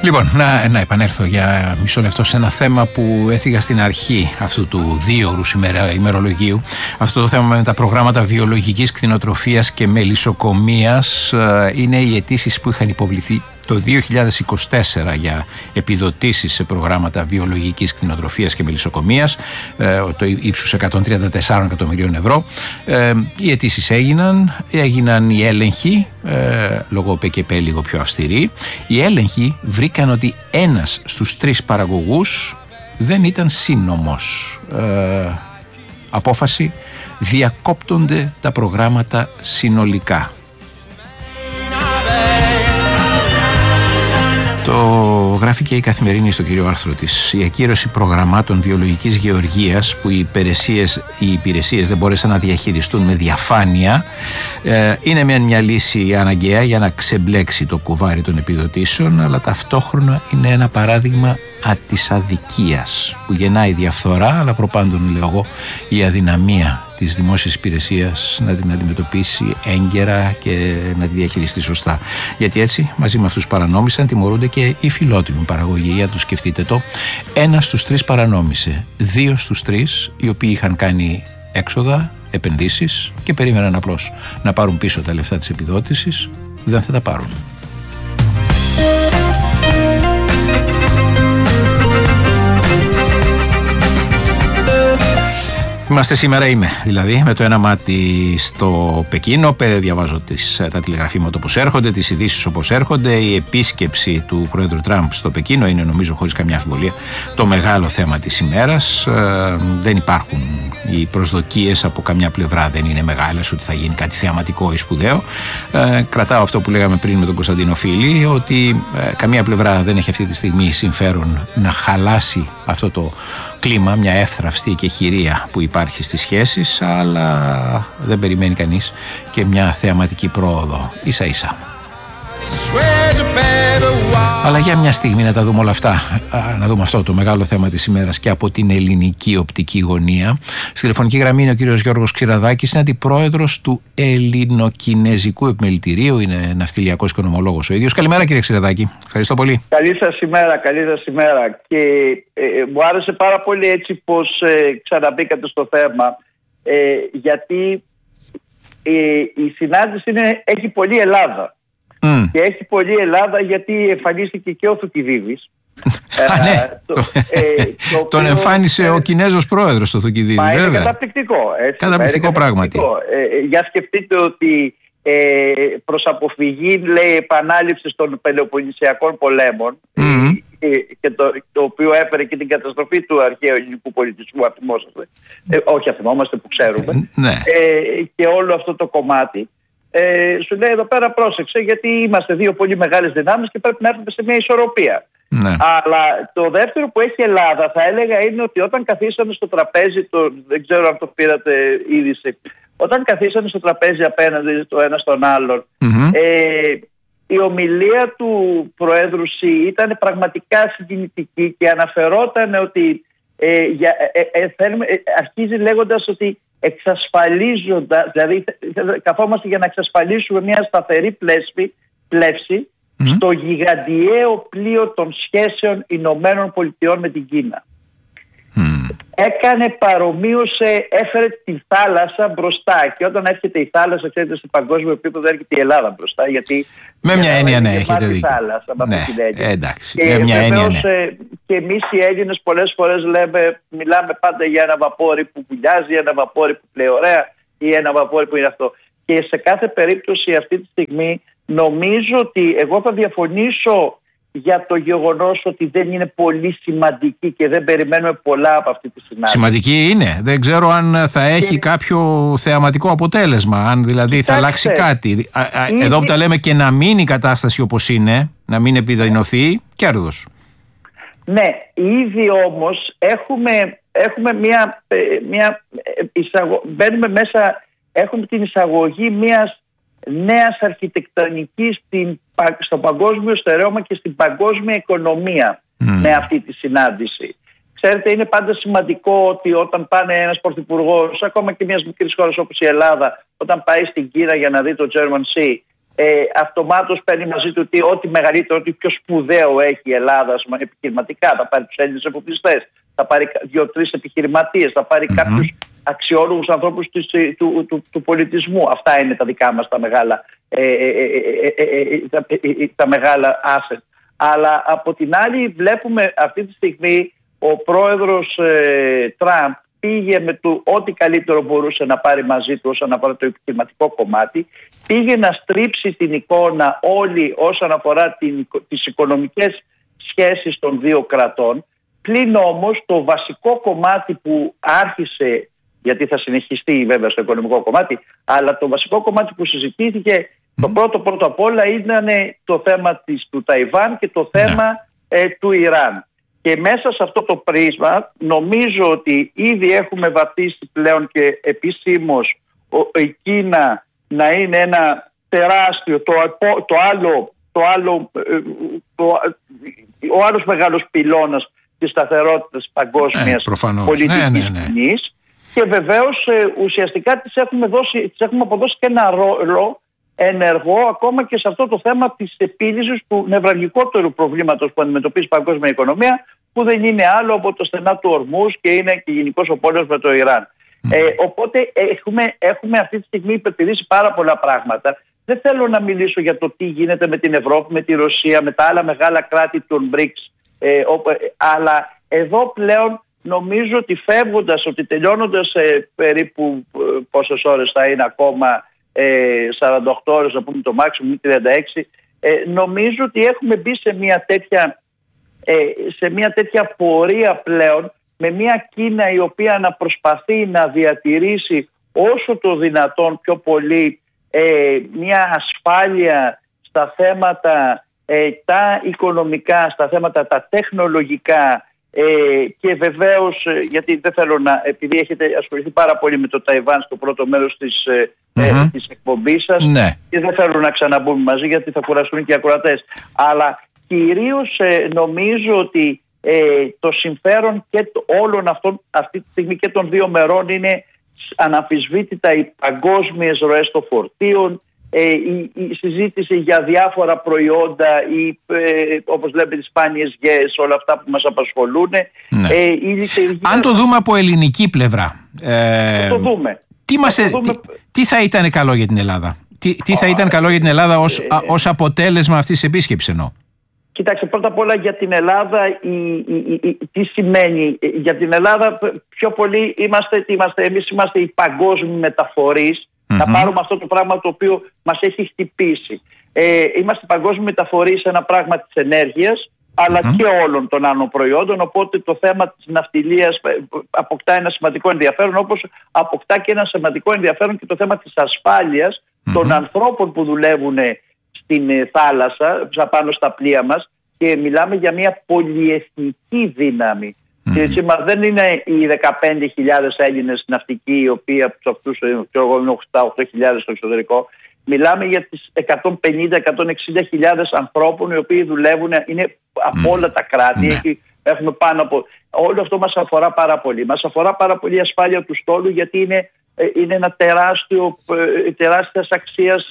Λοιπόν, να επανέλθω για μισό λεπτό σε ένα θέμα που έφυγα στην αρχή αυτού του 2ωρου ημερολογίου. Αυτό το θέμα με τα προγράμματα βιολογικής κτηνοτροφίας και μελισσοκομείας είναι οι αιτήσεις που είχαν υποβληθεί το 2024 για επιδοτήσεις σε προγράμματα βιολογικής κτηνοτροφίας και μελισσοκομείας, το ύψους 134 εκατομμυρίων ευρώ. Οι αιτήσεις έγιναν οι έλεγχοι, λόγω ΠΚΠ λίγο πιο αυστηροί. Οι έλεγχοι βρήκαν ότι ένας στους 3 παραγωγούς δεν ήταν σύνομος. Απόφαση: διακόπτονται τα προγράμματα συνολικά. Το γράφει και η Καθημερινή στο κύριο άρθρο της. Η ακύρωση προγραμμάτων βιολογικής γεωργίας που οι υπηρεσίες δεν μπόρεσαν να διαχειριστούν με διαφάνεια είναι μια λύση αναγκαία για να ξεμπλέξει το κουβάρι των επιδοτήσεων, αλλά ταυτόχρονα είναι ένα παράδειγμα της αδικίας που γεννάει διαφθορά, αλλά προπάντων, λέω εγώ, η αδυναμία της δημόσιας υπηρεσίας να την αντιμετωπίσει έγκαιρα και να τη διαχειριστεί σωστά. Γιατί έτσι, μαζί με αυτούς που παρανόμησαν, τιμωρούνται και οι φιλότιμοι παραγωγοί. Για το σκεφτείτε το. 1 στους 3 παρανόμησε. 2 στους 3 οι οποίοι είχαν κάνει έξοδα, επενδύσεις και περίμεναν απλώς να πάρουν πίσω τα λεφτά της επιδότησης, δεν θα τα πάρουν. Είμαστε σήμερα, δηλαδή με το ένα μάτι στο Πεκίνο. Διαβάζω τα τηλεγραφήματα όπως έρχονται, τις ειδήσεις όπως έρχονται. Η επίσκεψη του Πρόεδρου Τραμπ στο Πεκίνο είναι, νομίζω, χωρίς καμιά αμφιβολία, το μεγάλο θέμα της ημέρας. Δεν υπάρχουν οι προσδοκίες από καμιά πλευρά, δεν είναι μεγάλες ότι θα γίνει κάτι θεαματικό ή σπουδαίο. Κρατάω αυτό που λέγαμε πριν με τον Κωνσταντίνο Φίλη, ότι καμία πλευρά δεν έχει αυτή τη στιγμή συμφέρον να χαλάσει αυτό το κλίμα, μια εύθραυστη εκεχηρία που υπάρχει στις σχέσεις, αλλά δεν περιμένει κανείς και μια θεαματική πρόοδο, ίσα ίσα. Αλλά για μια στιγμή να τα δούμε όλα αυτά, να δούμε αυτό το μεγάλο θέμα της ημέρας και από την ελληνική οπτική γωνία. Στη τηλεφωνική γραμμή είναι ο κύριος Γιώργος Ξηραδάκης, είναι αντιπρόεδρος του Ελληνοκινεζικού Επιμελητηρίου, είναι ναυτιλιακός οικονομολόγος ο ίδιος. Καλημέρα, κύριε Ξηραδάκη, ευχαριστώ πολύ. Καλή σας ημέρα. Και μου άρεσε πάρα πολύ έτσι πως ξαναμπήκατε στο θέμα, γιατί η συνάντηση έχει πολύ Ελλάδα. Και έχει πολύ Ελλάδα γιατί εμφανίστηκε και ο Θουκυδίδης. Τον εμφάνισε ο Κινέζος πρόεδρος στο Θουκυδίδη. Είναι καταπληκτικό. Καταπληκτικό πράγματι. Για σκεφτείτε ότι προς αποφυγή, λέει, επανάληψης των Πελοποννησιακών πολέμων, και το οποίο έφερε και την καταστροφή του αρχαίου ελληνικού πολιτισμού, αθυμόσαστε, όχι αθυμόμαστε που ξέρουμε, και όλο αυτό το κομμάτι, σου λέει εδώ πέρα πρόσεξε, γιατί είμαστε 2 πολύ μεγάλες δυνάμεις και πρέπει να έρθουμε σε μια ισορροπία. Αλλά το δεύτερο που έχει η Ελλάδα, θα έλεγα, είναι ότι όταν καθίσανε στο τραπέζι, δεν ξέρω αν το πήρατε είδηση, όταν καθίσανε στο τραπέζι απέναντι το ένα στον άλλον, η ομιλία του Προέδρου ΣΥ ήταν πραγματικά συγκινητική και αναφερόταν ότι αρχίζει λέγοντας ότι εξασφαλίζοντα, δηλαδή καθόμαστε για να εξασφαλίσουμε μια σταθερή πλεύση στο γιγαντιαίο πλοίο των σχέσεων Ηνωμένων Πολιτειών με την Κίνα. Έκανε, παρομοίωσε, έφερε τη θάλασσα μπροστά, και όταν έρχεται η θάλασσα, ξέρετε, σε παγκόσμιο επίπεδο έρχεται η Ελλάδα μπροστά, γιατί με μια έννοια έχετε δίκιο. Θάλασσα, εντάξει, και μια έννοια, και εμείς οι Έλληνες πολλές φορές μιλάμε πάντα για ένα βαπόρι που βουλιάζει, ένα βαπόρι που λέει ωραία ή ένα βαπόρι που είναι αυτό. Και σε κάθε περίπτωση αυτή τη στιγμή νομίζω ότι εγώ θα διαφωνήσω για το γεγονός ότι δεν είναι πολύ σημαντική και δεν περιμένουμε πολλά από αυτή τη συνάντηση. Σημαντική είναι. Δεν ξέρω αν θα έχει κάποιο θεαματικό αποτέλεσμα, αν δηλαδή θα αλλάξει κάτι. Εδώ που τα λέμε, και να μείνει η κατάσταση όπως είναι, να μην επιδεινωθεί, κέρδος. Ναι, ήδη όμως έχουμε μπαίνουμε μέσα, έχουμε την εισαγωγή μιας νέας αρχιτεκτονικής στο παγκόσμιο στερέωμα και στην παγκόσμια οικονομία με αυτή τη συνάντηση. Ξέρετε, είναι πάντα σημαντικό ότι όταν πάνε ένας πρωθυπουργός, ακόμα και μιας μικρής χώρας όπως η Ελλάδα, όταν πάει στην Κίνα για να δει το German Sea, αυτομάτως παίρνει μαζί του ό,τι μεγαλύτερο, ό,τι πιο σπουδαίο έχει η Ελλάδα επιχειρηματικά. Θα πάρει τους Έλληνες εφοπλιστές, θα πάρει 2-3 επιχειρηματίες, θα πάρει κάποιους αξιόλογους ανθρώπους του πολιτισμού. Αυτά είναι τα δικά μας τα μεγάλα asset. Αλλά από την άλλη βλέπουμε αυτή τη στιγμή ο πρόεδρος Τραμπ πήγε με το ό,τι καλύτερο μπορούσε να πάρει μαζί του όσον αφορά το επιχειρηματικό κομμάτι, πήγε να στρίψει την εικόνα όλη όσον αφορά τις οικονομικές σχέσεις των δύο κρατών. Πλην όμως το βασικό κομμάτι που άρχισε, γιατί θα συνεχιστεί βέβαια στο οικονομικό κομμάτι, αλλά το βασικό κομμάτι που συζητήθηκε το πρώτο απ' όλα ήταν το θέμα του Ταϊβάν και το θέμα του Ιράν. Και μέσα σε αυτό το πρίσμα νομίζω ότι ήδη έχουμε βαφτίσει πλέον και επισήμως η Κίνα να είναι ένα τεράστιο, ο άλλος μεγάλος πυλώνας της σταθερότητας παγκόσμιας πολιτικής σκηνής. Και βεβαίως ουσιαστικά τις έχουμε αποδώσει και ένα ρόλο ενεργό ακόμα και σε αυτό το θέμα της επίλυσης του νευραλγικότερου προβλήματος που αντιμετωπίζει η παγκόσμια οικονομία, που δεν είναι άλλο από το στενά του Ορμούς και είναι και γενικώς ο πόλεμος με το Ιράν. Οπότε έχουμε αυτή τη στιγμή υπερπηδήσει πάρα πολλά πράγματα. Δεν θέλω να μιλήσω για το τι γίνεται με την Ευρώπη, με τη Ρωσία, με τα άλλα μεγάλα κράτη των BRICS, αλλά εδώ πλέον νομίζω ότι φεύγοντας, ότι τελειώνοντας περίπου πόσες ώρες θα είναι ακόμα, 48 ώρες να πούμε το maximum, 36, νομίζω ότι έχουμε μπει σε μια τέτοια πορεία πλέον, με μια Κίνα η οποία να προσπαθεί να διατηρήσει όσο το δυνατόν πιο πολύ μια ασφάλεια στα θέματα τα οικονομικά, στα θέματα τα τεχνολογικά, και βεβαίως, γιατί δεν θέλω επειδή έχετε ασχοληθεί πάρα πολύ με το Ταϊβάν στο πρώτο μέρος της εκπομπής σας, και δεν θέλω να ξαναμπούμε μαζί γιατί θα κουραστούν και οι ακροατές, αλλά κυρίως νομίζω ότι το συμφέρον και όλων αυτών αυτή τη στιγμή και των δύο μερών είναι αναμφισβήτητα οι παγκόσμιες ροές των φορτίων, η συζήτηση για διάφορα προϊόντα, όπως λέμε τις σπάνιες γέες, όλα αυτά που μας απασχολούν. Αν το δούμε από ελληνική πλευρά, τι θα ήταν καλό για την Ελλάδα? Τι θα ήταν καλό για την Ελλάδα ως αποτέλεσμα αυτής της επίσκεψης εννοώ? Κοιτάξτε, πρώτα απ' όλα για την Ελλάδα, τι σημαίνει για την Ελλάδα? Πιο πολύ εμείς είμαστε οι παγκόσμιοι μεταφορείς. Να πάρουμε αυτό το πράγμα το οποίο μας έχει χτυπήσει. Είμαστε παγκόσμιοι μεταφορείς σε ένα πράγμα της ενέργειας, αλλά και όλων των άλλων προϊόντων, οπότε το θέμα της ναυτιλίας αποκτά ένα σημαντικό ενδιαφέρον, όπως αποκτά και ένα σημαντικό ενδιαφέρον και το θέμα της ασφάλειας των ανθρώπων που δουλεύουν στην θάλασσα, πάνω στα πλοία μας, και μιλάμε για μια πολυεθνική δύναμη. Δεν είναι οι 15.000 Έλληνες ναυτικοί, οι οποίοι από αυτούς είναι 8.000 στο εξωτερικό. Μιλάμε για τις 150.000-160.000 ανθρώπων οι οποίοι δουλεύουν, είναι από όλα τα κράτη. Έχουμε πάνω από... Όλο αυτό μας αφορά πάρα πολύ. Μας αφορά πάρα πολύ η ασφάλεια του στόλου, γιατί είναι ένα τεράστιας αξίας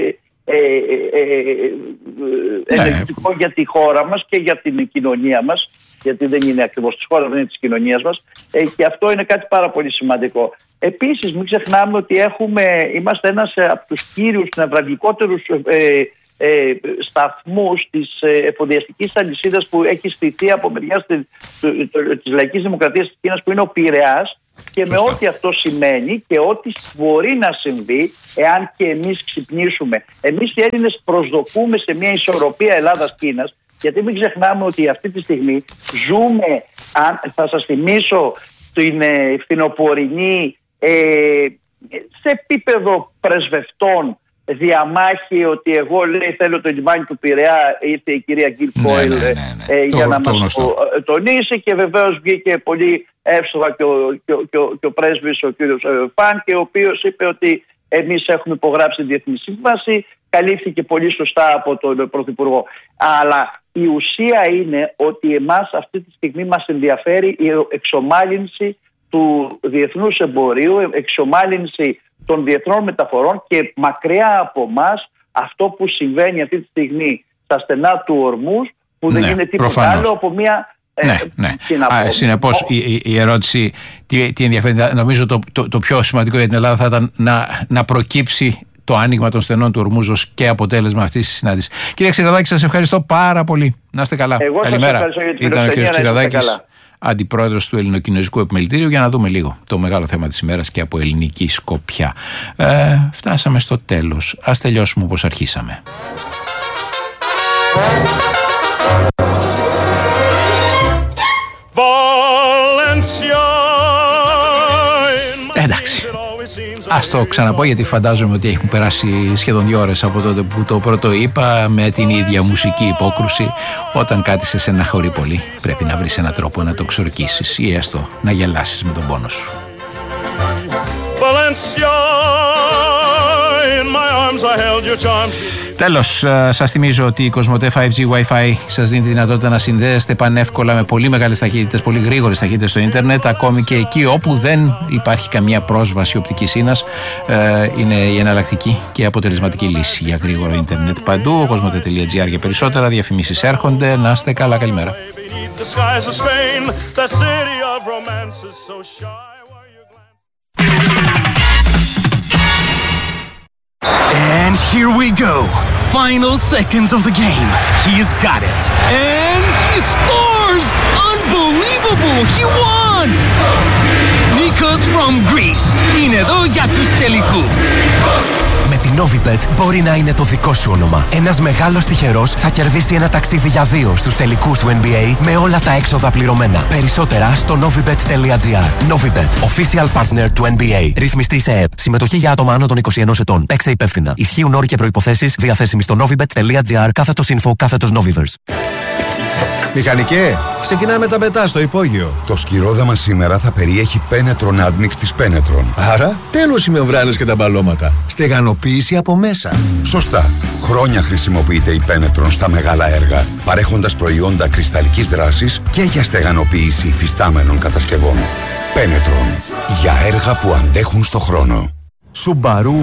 ενεργητικό για τη χώρα μας και για την κοινωνία μας, γιατί δεν είναι ακριβώς της χώρας, δεν είναι της κοινωνίας μας, και αυτό είναι κάτι πάρα πολύ σημαντικό. Επίσης μην ξεχνάμε ότι είμαστε ένας από τους κύριους νευραλγικότερους σταθμούς της εφοδιαστικής αλυσίδας που έχει στηθεί από μεριάς της Λαϊκής Δημοκρατίας της Κίνας, που είναι ο Πειραιάς, και με ό,τι αυτό σημαίνει και ό,τι μπορεί να συμβεί εάν και εμείς ξυπνήσουμε. Εμείς οι Έλληνες προσδοκούμε σε μια ισορροπία Ελλάδας-Κίνας, γιατί μην ξεχνάμε ότι αυτή τη στιγμή ζούμε, θα σας θυμίσω, την φθινοπορεινή σε επίπεδο πρεσβευτών διαμάχη, ότι εγώ θέλω το λιμάνι του Πειραιά, ήρθε η κυρία Γκίλ Κόιλ για να μας τονίσει, και βεβαίως βγήκε πολύ εύστοχα και ο πρέσβης, ο κύριος Φαν, και ο οποίος είπε ότι εμείς έχουμε υπογράψει διεθνή σύμβαση, καλύφθηκε πολύ σωστά από τον Πρωθυπουργό. Αλλά η ουσία είναι ότι εμάς αυτή τη στιγμή μας ενδιαφέρει η εξομάλυνση του διεθνούς εμπορίου, εξομάλυνση των διεθνών μεταφορών, και μακριά από μας αυτό που συμβαίνει αυτή τη στιγμή στα στενά του Ορμούζ, που δεν είναι τίποτα προφανώς. άλλο από μια... Συνεπώς η ερώτηση τι ενδιαφέρει, νομίζω το πιο σημαντικό για την Ελλάδα θα ήταν να προκύψει το άνοιγμα των στενών του Ορμούζ ως και αποτέλεσμα αυτής της συνάντησης. Κύριε Ξηραδάκη, σας ευχαριστώ πάρα πολύ. Να είστε καλά. Εγώ καλημέρα. Σας ευχαριστώ για την Ήταν ο κύριος Ξηραδάκης, αντιπρόεδρος του Ελληνοκοινωνιστικού Επιμελητήριου, για να δούμε λίγο το μεγάλο θέμα της ημέρας και από ελληνική σκοπιά. Φτάσαμε στο τέλος. Ας τελειώσουμε όπως αρχίσαμε. Εντάξει, ας το ξαναπώ, γιατί φαντάζομαι ότι έχουν περάσει σχεδόν 2 ώρες από τότε που το πρώτο είπα, με την ίδια μουσική υπόκρουση. Όταν κάτι σε στεναχωρεί πολύ, πρέπει να βρεις έναν τρόπο να το ξορκίσεις ή έστω να γελάσεις με τον πόνο σου. Τέλος, σας θυμίζω ότι η Κοσμοτέ 5G Wi-Fi σας δίνει τη δυνατότητα να συνδέεστε πανεύκολα με πολύ μεγάλες ταχύτητες, πολύ γρήγορες ταχύτητες στο ίντερνετ, ακόμη και εκεί όπου δεν υπάρχει καμία πρόσβαση οπτικής ίνας. Είναι η εναλλακτική και αποτελεσματική λύση για γρήγορο ίντερνετ παντού. Κοσμοτέ.gr για περισσότερα. Διαφημίσεις έρχονται. Να είστε καλά, καλημέρα. And here we go. Final seconds of the game. He's got it. And he scores! Unbelievable! He won! Nikos from Greece. Είναι εδώ για τους τελικούς. Με την Novibet μπορεί να είναι το δικό σου όνομα. Ένας μεγάλος τυχερός θα κερδίσει ένα ταξίδι για 2 στους τελικούς του NBA με όλα τα έξοδα πληρωμένα. Περισσότερα στο novibet.gr. Novibet, official partner του NBA. Ρυθμιστή σε ΕΕΠ. Συμμετοχή για άτομα άνω των 21 ετών. Παίξε υπεύθυνα. Ισχύουν όροι και προϋποθέσεις διαθέσιμοι στο novibet.gr/info/Novivers. Μηχανικέ, ξεκινάμε τα πετά στο υπόγειο. Το σκυρόδαμα σήμερα θα περιέχει Penetron Admix της Penetron. Άρα, τέλος οι μεμβράνες και τα μπαλώματα. Στεγανοποίηση από μέσα. Σωστά. Χρόνια χρησιμοποιείται η Penetron στα μεγάλα έργα, παρέχοντας προϊόντα κρυσταλλικής δράσης και για στεγανοποίηση υφιστάμενων κατασκευών. Penetron. Για έργα που αντέχουν στο χρόνο. Subaru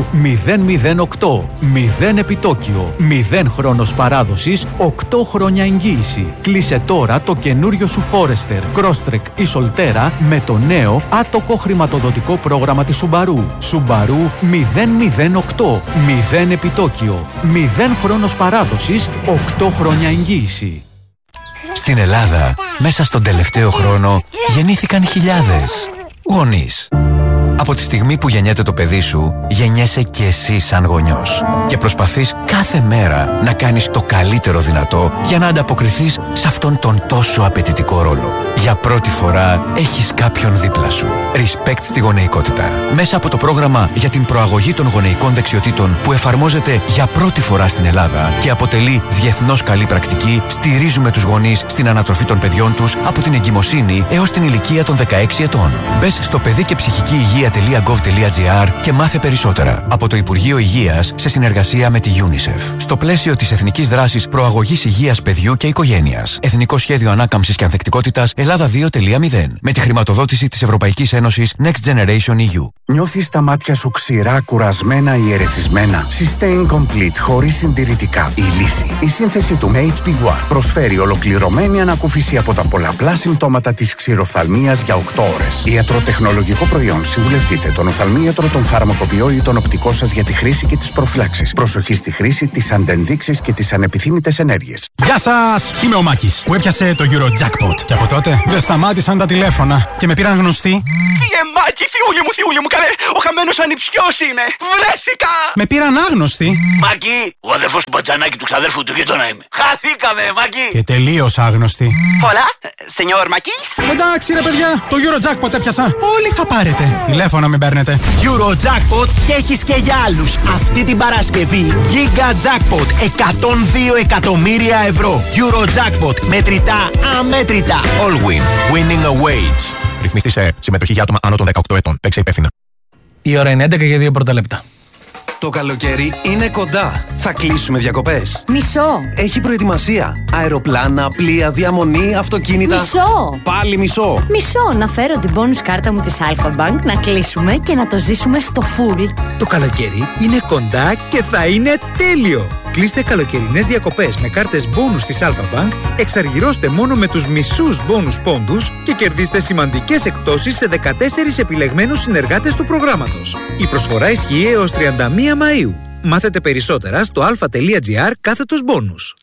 008. 0 επιτόκιο. 0 χρόνος παράδοσης. 8 χρόνια εγγύηση. Κλείσε τώρα το καινούριο σου Forester, Crosstrek ή Solterra με το νέο άτοκο χρηματοδοτικό πρόγραμμα της Subaru. Subaru 008. 0 επιτόκιο. 0 χρόνος παράδοσης. 8 χρόνια εγγύηση. Στην Ελλάδα, μέσα στον τελευταίο χρόνο, γεννήθηκαν χιλιάδες γονείς. Από τη στιγμή που γεννιέται το παιδί σου, γεννιέσαι και εσύ σαν γονιός. Και προσπαθείς κάθε μέρα να κάνεις το καλύτερο δυνατό για να ανταποκριθείς σε αυτόν τον τόσο απαιτητικό ρόλο. Για πρώτη φορά έχεις κάποιον δίπλα σου. Respect στη γονεϊκότητα. Μέσα από το πρόγραμμα για την προαγωγή των γονεϊκών δεξιοτήτων που εφαρμόζεται για πρώτη φορά στην Ελλάδα και αποτελεί διεθνώς καλή πρακτική, στηρίζουμε τους γονείς στην ανατροφή των παιδιών τους από την εγκυμοσύνη έως την ηλικία των 16 ετών. Μπες στο παιδί και ψυχική υγεία.gov.gr και μάθε περισσότερα από το Υπουργείο Υγείας σε συνεργασία με τη UNICEF. Στο πλαίσιο της Εθνικής Δράσης Προαγωγής Υγείας Παιδιού και Οικογένειας. Εθνικό Σχέδιο Ανάκαμψης και Ανθεκτικότητας Ελλάδα 2.0. Με τη χρηματοδότηση της Ευρωπαϊκής Ένωσης Next Generation EU. Νιώθεις τα μάτια σου ξηρά, κουρασμένα ή ερεθισμένα? Sustain Complete χωρίς συντηρητικά. Η λύση. Η σύνθεση του HB1 προσφέρει ολοκληρωμένη ανακούφιση από τα πολλαπλά συμπτώματα της ξηροφθαλμίας για 8 ώρες. Ιατροτεχνολογικό προϊόν. Συμβουλευτείτε τον οφθαλμίατρο, τον φαρμακοποιό ή τον οπτικό σας για τη χρήση και τις προφυλάξεις. Προσοχή στη χρήση, τις αντενδείξεις και τις ανεπιθύμητες ενέργειες. Γεια σας! Είμαι ο Μάκης που έπιασε το Eurojackpot. Και από τότε δεν σταμάτησαν τα τηλέφωνα και με πήραν γνωστοί. Φύγε Μάκη, θειούλη μου, καλέ! Ο χαμένος ανιψιός είμαι! Βρέθηκα! Με πήραν άγνωστοι. Μάκη, ο αδερφός του μπατζανάκι του ξαδέρφου του γείτονα είμαι. Χαθήκαμε, Μάκη! Και τελείως άγνωστοι. Hola, señor Μακής. Εντάξει ρε παιδιά, το Eurojackpot έπιασα. Όλοι θα πάρετε. Τηλέφωνο μην παίρνετε. Eurojackpot και έχεις και για άλλους. Αυτή την Παρασκευή Giga Jackpot 102 εκατομμύρια ευρώ. Eurojackpot μετρητά αμέτρητα. All win. Winning awaits. Ρυθμιστή σε συμμετοχή για άτομα άνω των 18 ετών. Παίξε υπεύθυνα. Η ώρα είναι 11 και 2 πρώτα λεπτά. Το καλοκαίρι είναι κοντά. Θα κλείσουμε διακοπές. Μισό. Έχει προετοιμασία. Αεροπλάνα, πλοία, διαμονή, αυτοκίνητα. Μισό. Πάλι μισό. Μισό. Να φέρω την bonus κάρτα μου της Alpha Bank, να κλείσουμε και να το ζήσουμε στο full. Το καλοκαίρι είναι κοντά και θα είναι τέλειο. Κλείστε καλοκαιρινές διακοπές με κάρτες bonus της Alpha Bank, εξαργυρώστε μόνο με τους μισούς bonus πόντους και κερδίστε σημαντικές εκπτώσεις σε 14 επιλεγμένους συνεργάτες του προγράμματος. Η προσφορά ισχύει έως 31 Μαΐου. Μάθετε περισσότερα στο alpha.gr/bonus.